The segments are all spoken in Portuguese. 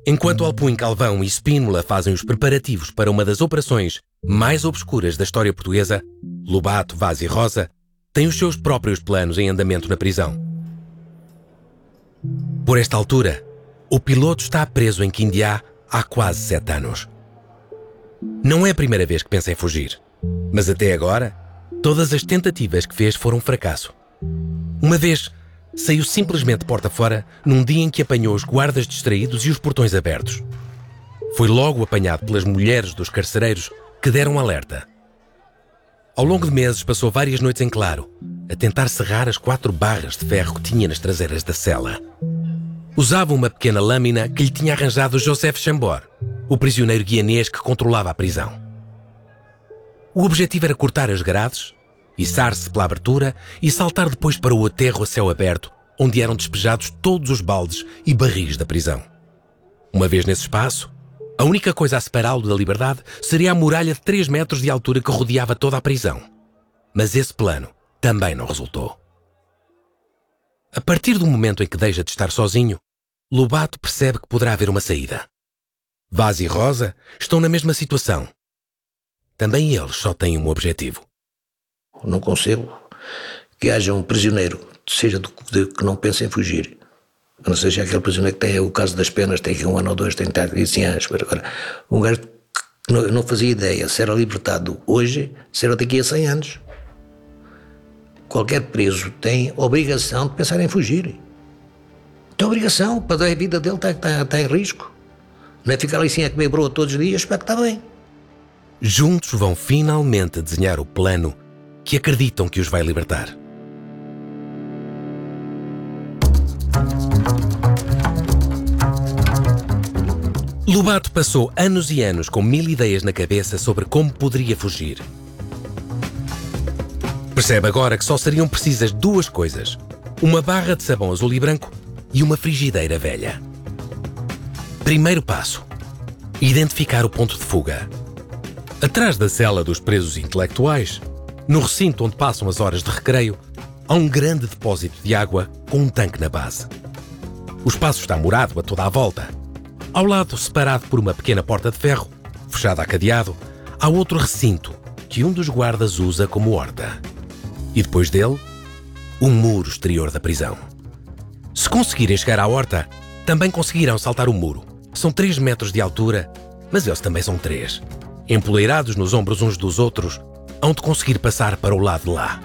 Enquanto Alpuin Calvão e Spínola fazem os preparativos para uma das operações mais obscuras da história portuguesa, Lobato, Vaz e Rosa têm os seus próprios planos em andamento na prisão. Por esta altura, o piloto está preso em Quindiá há quase 7 anos. Não é a primeira vez que pensa em fugir, mas até agora, todas as tentativas que fez foram um fracasso. Uma vez, saiu simplesmente porta fora num dia em que apanhou os guardas distraídos e os portões abertos. Foi logo apanhado pelas mulheres dos carcereiros que deram alerta. Ao longo de meses passou várias noites em claro, a tentar serrar as 4 barras de ferro que tinha nas traseiras da cela. Usava uma pequena lâmina que lhe tinha arranjado Joseph Chambord, o prisioneiro guianês que controlava a prisão. O objetivo era cortar as grades, içar-se pela abertura e saltar depois para o aterro a céu aberto, onde eram despejados todos os baldes e barris da prisão. Uma vez nesse espaço, a única coisa a separá-lo da liberdade seria a muralha de 3 metros de altura que rodeava toda a prisão. Mas esse plano também não resultou. A partir do momento em que deixa de estar sozinho, Lobato percebe que poderá haver uma saída. Vaz e Rosa estão na mesma situação. Também eles só têm um objetivo. Não concebo que haja um prisioneiro, seja que não pense em fugir. A não ser se aquele prisioneiro que tem o caso das penas, tem aqui 1 ano ou 2, tem 100 anos. Agora, um gajo que não fazia ideia se era libertado hoje, se era daqui a 100 anos. Qualquer preso tem obrigação de pensar em fugir. Tem obrigação, para a vida dele está em risco. Não é ficar ali assim a comer broa todos os dias, espero que está bem. Juntos vão finalmente desenhar o plano que acreditam que os vai libertar. Lobato passou anos e anos com 1000 ideias na cabeça sobre como poderia fugir. Percebe agora que só seriam precisas 2 coisas: uma barra de sabão azul e branco e uma frigideira velha. Primeiro passo: identificar o ponto de fuga. Atrás da cela dos presos intelectuais, no recinto onde passam as horas de recreio, há um grande depósito de água com um tanque na base. O espaço está murado a toda a volta. Ao lado, separado por uma pequena porta de ferro, fechada a cadeado, há outro recinto que um dos guardas usa como horta. E depois dele, um muro exterior da prisão. Se conseguirem chegar à horta, também conseguirão saltar o muro. São 3 metros de altura, mas eles também são 3. Empoleirados nos ombros uns dos outros, hão de conseguir passar para o lado de lá.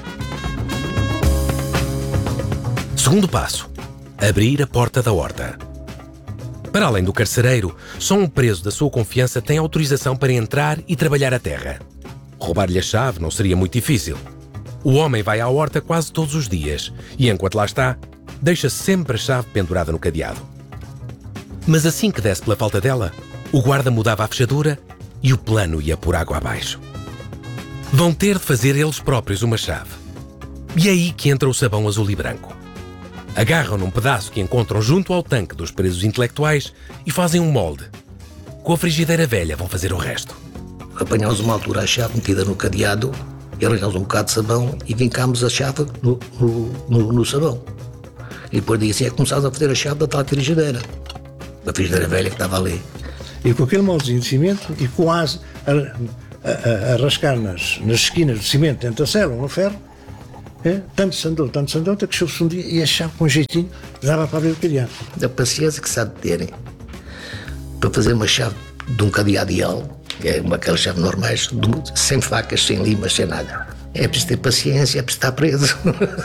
Segundo passo: abrir a porta da horta. Para além do carcereiro, só um preso da sua confiança tem autorização para entrar e trabalhar a terra. Roubar-lhe a chave não seria muito difícil. O homem vai à horta quase todos os dias e, enquanto lá está, deixa sempre a chave pendurada no cadeado. Mas assim que desse pela falta dela, o guarda mudava a fechadura e o plano ia por água abaixo. Vão ter de fazer eles próprios uma chave. E é aí que entra o sabão azul e branco. Agarram num pedaço que encontram junto ao tanque dos presos intelectuais e fazem um molde. Com a frigideira velha vão fazer o resto. Apanhámos uma altura a chave metida no cadeado, e arranjámos um bocado de sabão e vincámos a chave no sabão. E depois disso assim é que começámos a fazer a chave da tal frigideira. Da frigideira velha que estava ali. E com aquele moldezinho de cimento e quase a rascar nas esquinas do cimento dentro da cela, no ferro, tanto se andou, até que chegou-se um dia e a chave com um jeitinho dava para abrir o cadeado. A paciência que se há de terem para fazer uma chave de um cadeado, que é aquelas chaves normais, sem facas, sem limas, sem nada. É preciso ter paciência, é preciso estar preso.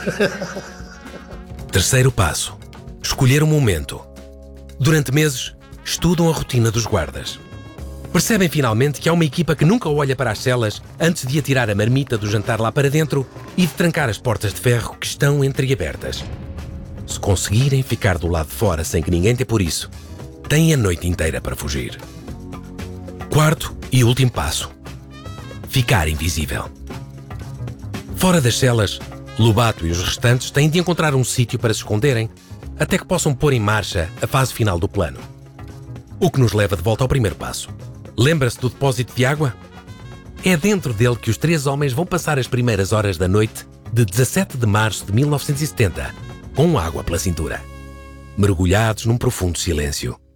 Terceiro passo: escolher um momento. Durante meses, estudam a rotina dos guardas. Percebem finalmente que há uma equipa que nunca olha para as celas antes de atirar a marmita do jantar lá para dentro e de trancar as portas de ferro que estão entreabertas. Se conseguirem ficar do lado de fora sem que ninguém dê por isso, têm a noite inteira para fugir. Quarto e último passo: ficar invisível. Fora das celas, Lobato e os restantes têm de encontrar um sítio para se esconderem até que possam pôr em marcha a fase final do plano. O que nos leva de volta ao primeiro passo. Lembra-se do depósito de água? É dentro dele que os 3 homens vão passar as primeiras horas da noite de 17 de março de 1970, com água pela cintura, mergulhados num profundo silêncio.